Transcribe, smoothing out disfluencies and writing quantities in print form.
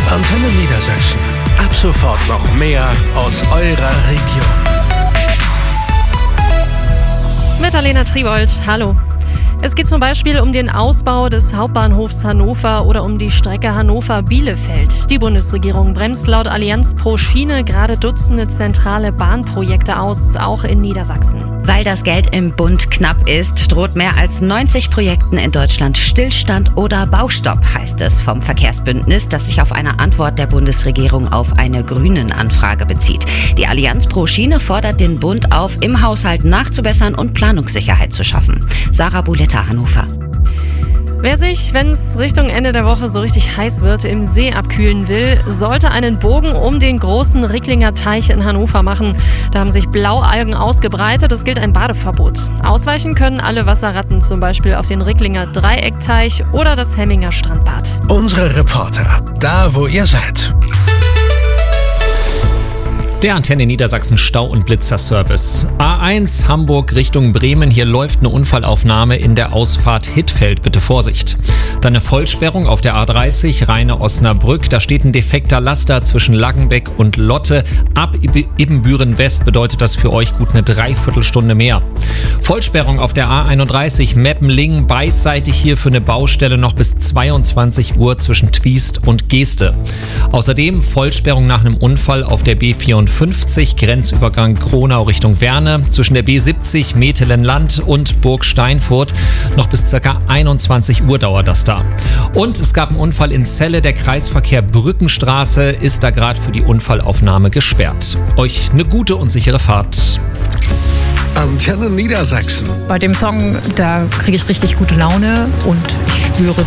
Antenne Niedersachsen. Ab sofort noch mehr aus eurer Region. Mit Alena Tribold, hallo. Es geht zum Beispiel um den Ausbau des Hauptbahnhofs Hannover oder um die Strecke Hannover-Bielefeld. Die Bundesregierung bremst laut Allianz pro Schiene gerade Dutzende zentrale Bahnprojekte aus, auch in Niedersachsen. Weil das Geld im Bund knapp ist, droht mehr als 90 Projekten in Deutschland Stillstand oder Baustopp, heißt es vom Verkehrsbündnis, das sich auf eine Antwort der Bundesregierung auf eine Grünen-Anfrage bezieht. Die Allianz pro Schiene fordert den Bund auf, im Haushalt nachzubessern und Planungssicherheit zu schaffen. Sarah Buletta, Hannover. Wer sich, wenn es Richtung Ende der Woche so richtig heiß wird, im See abkühlen will, sollte einen Bogen um den großen Ricklinger Teich in Hannover machen. Da haben sich Blaualgen ausgebreitet. Es gilt ein Badeverbot. Ausweichen können alle Wasserratten zum Beispiel auf den Ricklinger Dreieckteich oder das Hemminger Strandbad. Unsere Reporter, da wo ihr seid. Der Antenne Niedersachsen Stau- und Blitzerservice. A1 Hamburg Richtung Bremen. Hier läuft eine Unfallaufnahme in der Ausfahrt Hittfeld. Bitte Vorsicht. Dann eine Vollsperrung auf der A30 Rheine-Osnabrück. Da steht ein defekter Laster zwischen Laggenbeck und Lotte. Ab Ibbenbüren West bedeutet das für euch gut eine Dreiviertelstunde mehr. Vollsperrung auf der A31 Meppenlingen. Beidseitig hier für eine Baustelle noch bis 22 Uhr zwischen Twiest und Geeste. Außerdem Vollsperrung nach einem Unfall auf der B54 Grenzübergang Kronau Richtung Werne, zwischen der B70 Metelen-Land und Burg Steinfurt. Noch bis ca. 21 Uhr dauert das da. Und es gab einen Unfall in Celle. Der Kreisverkehr Brückenstraße ist da gerade für die Unfallaufnahme gesperrt. Euch eine gute und sichere Fahrt. Antenne Niedersachsen. Bei dem Song, da kriege ich richtig gute Laune und ich spüre